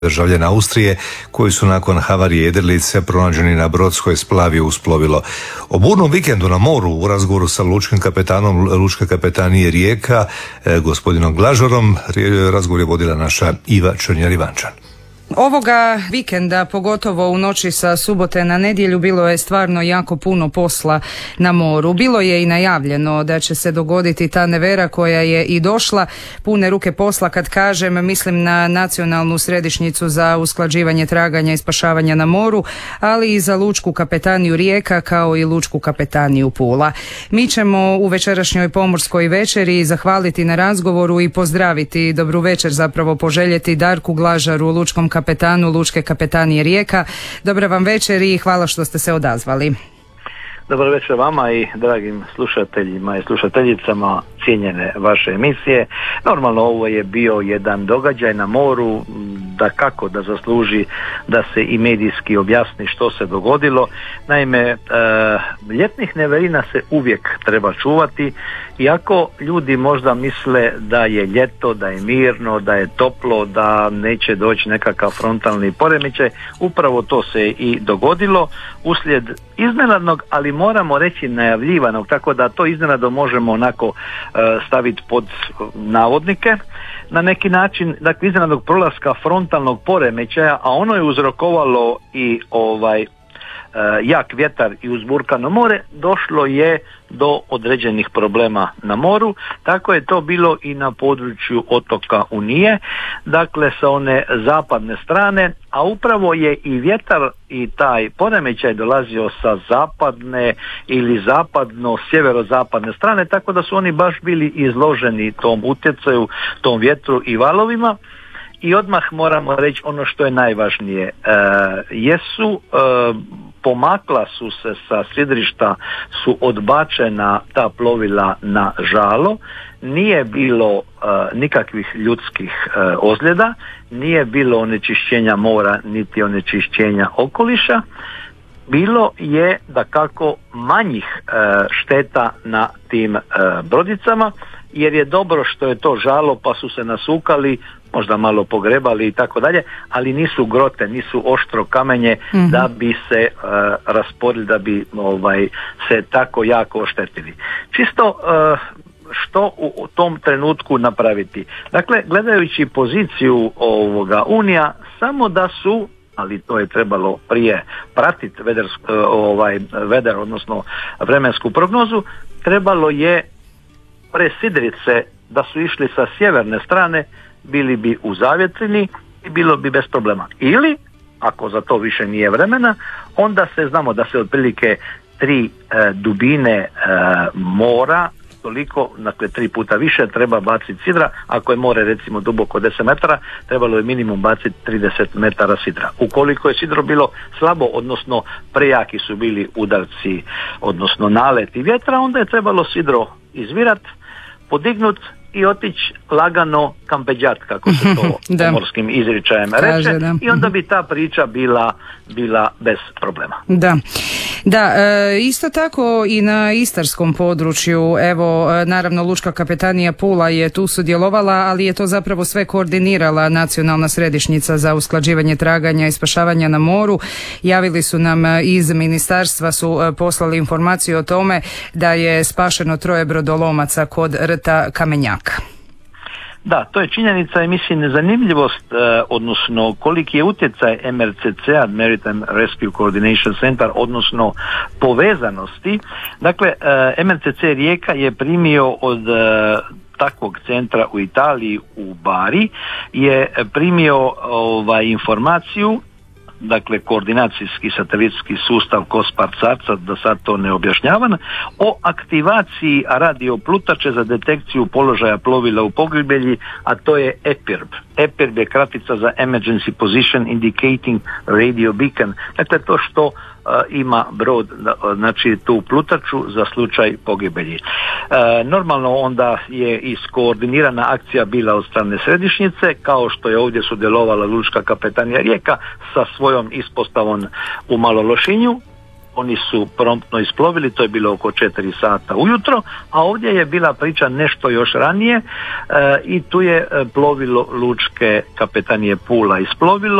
državljana Austrije koji su nakon havarije jedrilice pronađeni na brodskoj splavi uz plovilo. O burnom vikendu na moru u razgovoru sa lučkim kapetanom Lučke kapetanije Rijeka, gospodinom Glažarom, razgovor je vodila naša Iva Črnjar-Ivančan. Ovoga vikenda, pogotovo u noći sa subote na nedjelju, bilo je stvarno jako puno posla na moru. Bilo je i najavljeno da će se dogoditi ta nevera koja je i došla. Pune ruke posla, kad kažem, mislim na Nacionalnu središnjicu za usklađivanje traganja i spašavanja na moru, ali i za Lučku kapetaniju Rijeka kao i Lučku kapetaniju Pula. Mi ćemo u večerašnjoj pomorskoj večeri zahvaliti na razgovoru i pozdraviti, dobru večer zapravo poželjeti Darku Glažaru, lučkom kapetanu Lučke kapetanije Rijeka. Dobra vam večer i hvala što ste se odazvali. Dobar večer vama i dragim slušateljima i slušateljicama cijenjene vaše emisije. Normalno ovo je bio jedan događaj na moru, da kako da zasluži da se i medijski objasni što se dogodilo. Naime, ljetnih neverina se uvijek treba čuvati, iako ljudi možda misle da je ljeto, da je mirno, da je toplo, da neće doći nekakav frontalni poremećaj. Upravo to se i dogodilo uslijed iznenadnog, ali moramo reći najavljivanog, tako da to iznenadno možemo onako staviti pod navodnike na neki način, dakle iznenadnog prolaska frontalnog poremećaja, a ono je uzrokovalo i jak vjetar i uzburkano more, došlo je do određenih problema na moru. Tako je to bilo i na području otoka Unije, dakle sa one zapadne strane, a upravo je i vjetar i taj poremećaj dolazio sa zapadne ili zapadno-sjeverozapadne strane, tako da su oni baš bili izloženi tom utjecaju, tom vjetru i valovima. I odmah moramo reći ono što je najvažnije. Pomakla su se sa sidrišta, su odbačena ta plovila na žalo, nije bilo nikakvih ljudskih ozljeda, nije bilo onečišćenja mora niti onečišćenja okoliša. Bilo je dakako manjih šteta na tim brodicama, jer je dobro što je to žalo pa su se nasukali, možda malo pogrebali i tako dalje, ali nisu grote, nisu oštro kamenje da bi se rasporili, da bi se tako jako oštetili. Čisto što u tom trenutku napraviti? Dakle, gledajući poziciju Unija, samo da su, ali to je trebalo prije pratiti vedar, odnosno vremensku prognozu, trebalo je presidrit se da su išli sa sjeverne strane, bili bi u zavjetrini i bilo bi bez problema. Ili, ako za to više nije vremena, onda znamo da se otprilike 3 dubine mora, toliko, dakle 3 puta više treba baciti sidra. Ako je more recimo duboko 10 metara, trebalo je minimum baciti 30 metara sidra. Ukoliko je sidro bilo slabo, odnosno prejaki su bili udarci, odnosno naleti vjetra, onda je trebalo sidro izvirat, podignut i otići lagano kampeđat, kako se to pomorskim izričajem reče, i onda bi ta priča bila bez problema. Da, isto tako i na istarskom području, evo, naravno Lučka kapetanija Pula je tu sudjelovala, ali je to zapravo sve koordinirala Nacionalna središnjica za usklađivanje traganja i spašavanja na moru. Javili su nam iz ministarstva, su poslali informaciju o tome da je spašeno 3 brodolomaca kod rta Kamenjak. Da, to je činjenica i mislim zanimljivost, odnosno koliki je utjecaj MRCC-a, Maritime Rescue Coordination Center, odnosno povezanosti. Dakle, MRCC Rijeka je primio od takvog centra u Italiji, u Bari, je primio informaciju, dakle koordinacijski satelitski sustav COSPAR-SARCA, da sad to ne objašnjavam, o aktivaciji radioplutače za detekciju položaja plovila u pogibelji, a to je EPIRB. EPIRB je kratica za Emergency Position Indicating Radio Beacon. Dakle, to što ima brod, znači tu plutaču za slučaj pogibelji. Normalno onda je iskoordinirana akcija bila od strane središnjice, kao što je ovdje sudjelovala Lučka kapetanija Rijeka sa svojom ispostavom u Malološinju, oni su promptno isplovili, to je bilo oko 4 sata ujutro, a ovdje je bila priča nešto još ranije i tu je plovilo Lučke kapetanije Pula isplovilo